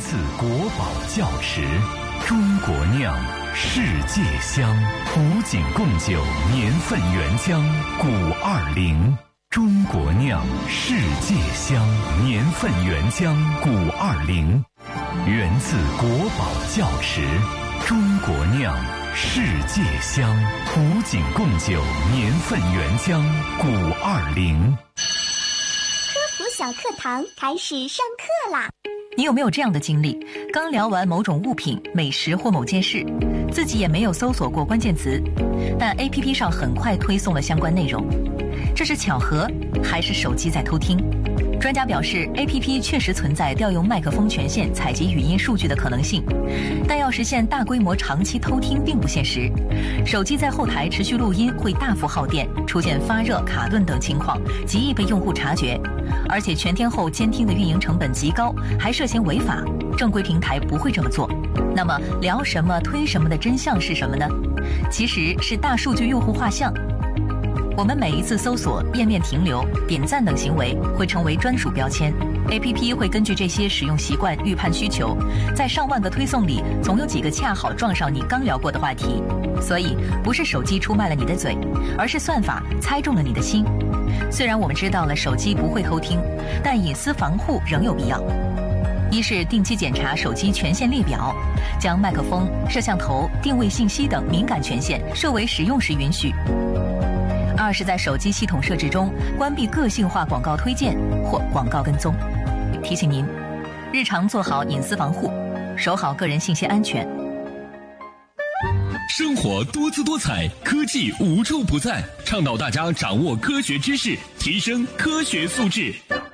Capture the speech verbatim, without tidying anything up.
自国宝窖池，中国酿，世界香。古井贡酒年份原浆古二零，中国酿，世界香。年份原浆古二零，源自国宝窖池，中国酿，世界香。古井贡酒年份原浆古二零。 科普小课堂开始上课啦！ 你有没有这样的经历？刚聊完某种物品、美食或某件事，自己也没有搜索过关键词，但 A P P 上很快推送了相关内容。这是巧合，还是手机在偷听？专家表示 ，A P P 确实存在调用麦克风权限采集语音数据的可能性，但要实现大规模长期偷听并不现实。手机在后台持续录音会大幅耗电，出现发热、卡顿等情况，极易被用户察觉。而且全天候监听的运营成本极高，还涉嫌违法，正规平台不会这么做。那么聊什么推什么的真相是什么呢？其实是大数据用户画像。我们每一次搜索、页面停留、点赞等行为会成为专属标签 ，A P P 会根据这些使用习惯预判需求，在上万个推送里，总有几个恰好撞上你刚聊过的话题。所以，不是手机出卖了你的嘴，而是算法猜中了你的心。虽然我们知道了手机不会偷听，但隐私防护仍有必要。一是定期检查手机权限列表，将麦克风、摄像头、定位信息等敏感权限设为使用时允许。二是在手机系统设置中关闭个性化广告推荐或广告跟踪。提醒您，日常做好隐私防护，守好个人信息安全。 生活多姿多彩，科技无处不在，倡导大家掌握科学知识，提升科学素质。